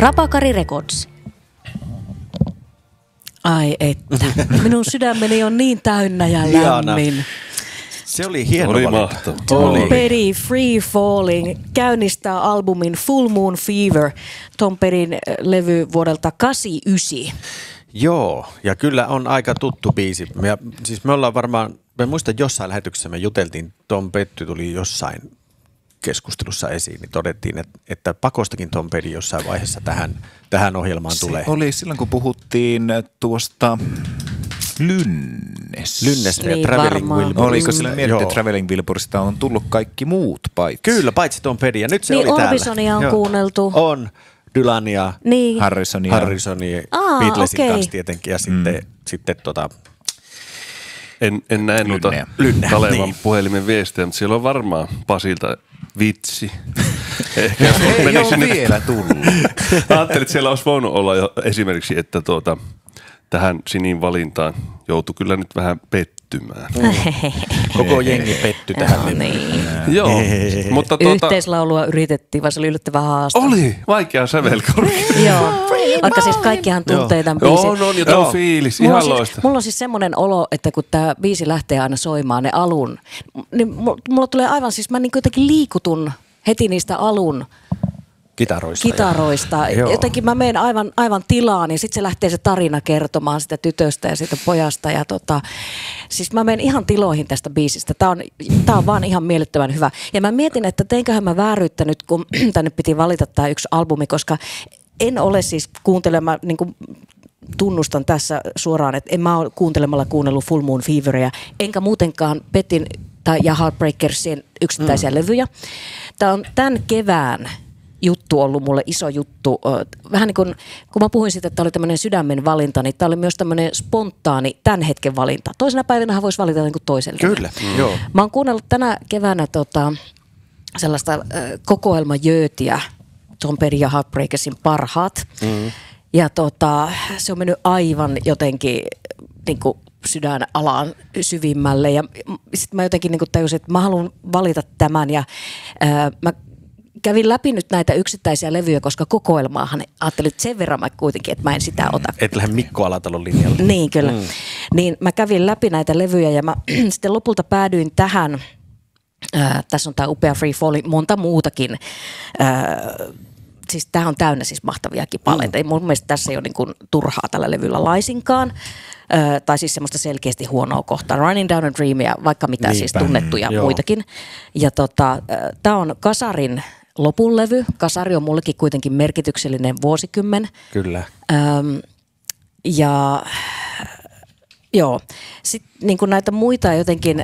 Rapakari Records. Ai että, minun sydämeni on niin täynnä ja lämmin. Se oli hieno Oli valinta. mahtava. Tom Petty, Free Falling, käynnistää albumin Full Moon Fever, Tom Pettyn levy vuodelta 89. Joo, ja kyllä on aika tuttu biisi. Me ollaan varmaan, me muistan jossain lähetyksessä me juteltiin, Tom Petty tuli jossain keskustelussa esiin, niin todettiin, että pakostakin Tom Petty jossain vaiheessa tähän ohjelmaan tulee. Se oli silloin, kun puhuttiin tuosta Lynnestä ja Niin, Traveling varmaan. Wilburista. Oliko sillä mietitty, että Joo. Traveling Wilburista on tullut kaikki muut paitsi? Kyllä, paitsi Tom Petty, ja nyt se Niin oli täällä. Orbisonia on Joo. kuunneltu. On, Dylania, Niin. Harrisonia. Beatlesin okei. kanssa tietenkin, ja sitten En näe noita Lynneä, Kalevan niin. puhelimen viestejä, mutta siellä on varmaan Pasilta vitsi. Ehkä jos Ei menisi ole sinne- vielä tullut. Ajattelin, että siellä olisi voinut olla jo esimerkiksi, että tähän Sinin valintaan joutui kyllä nyt vähän pettymään. koko jengi petty tähän. Joo, niin. Joo, mutta Yhteislaulua yritettiin, vai se oli yllättävän haastava. oli vaikea sävelkorki. Joo, vaikka siis kaikkihan tuntee tämän biisin. On, ja tuo fiilis, ihan loista. Mulla on siis semmoinen olo, että kun tämä biisi lähtee aina soimaan ne alun, niin mulla tulee aivan siis, mä niin jotenkin liikutun heti niistä alun kitaroista. Joo. Jotenkin mä menen aivan tilaan ja sitten se lähtee se tarina kertomaan sitä tytöstä ja siitä pojasta. Ja siis mä menen ihan tiloihin tästä biisistä. Tää on vaan ihan miellyttävän hyvä. Ja mä mietin, että teinköhän mä vääryyttä nyt, kun tänne piti valita tää yksi albumi, koska en ole siis kuuntelemaan, niin kuin tunnustan tässä suoraan, että en mä ole kuuntelemalla kuunnellut Full Moon Feveria, enkä muutenkaan Petin ja Heartbreakersien yksittäisiä levyjä. Tämä on tämän kevään juttu ollut mulle iso juttu. Vähän niin kuin, kun mä puhuin siitä, että tämä oli tämmöinen sydämen valinta, niin tämä oli myös tämmöinen spontaani tämän hetken valinta. Toisena päivänä voisi valita niin kuin toisen levyn. Kyllä, joo. Mä oon kuunnellut tänä keväänä sellaista kokoelmajöötiä, Tom Petty ja Heartbreakersin parhaat. Ja se on mennyt aivan jotenkin niin kuin sydänalaan syvimmälle. Ja sitten mä jotenkin niin kuin tajusin, että mä haluan valita tämän. Ja mä kävin läpi nyt näitä yksittäisiä levyjä, koska kokoelmaahan ajattelin, että sen verran mä kuitenkin, että mä en sitä ota. Et lähde Mikko Alatalon linjalle. Niin, kyllä. Niin mä kävin läpi näitä levyjä ja mä sitten lopulta päädyin tähän. Tässä on tämä upea Free Falling, monta muutakin. Siis tämä on täynnä siis mahtavia kipaleita. Mun mielestä tässä ei ole niin kuin turhaa tällä levyllä laisinkaan. Tai siis semmoista selkeästi huonoa kohtaa. Running Down a Dream ja vaikka mitä Niinpä. siis tunnettuja Joo. muitakin. Ja tämä on Kasarin lopun levy. Kasari on mullekin kuitenkin merkityksellinen vuosikymmen. Kyllä. Ja joo, sitten niin kuin näitä muita jotenkin